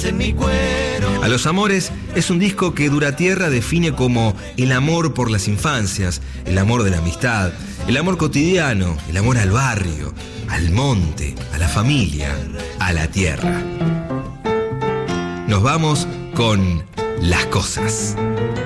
en mi cuero. A los Amores es un disco que Dura Tierra define como el amor por las infancias, el amor de la amistad, el amor cotidiano, el amor al barrio, al monte, a la familia, a la tierra. Nos vamos con Las Cosas.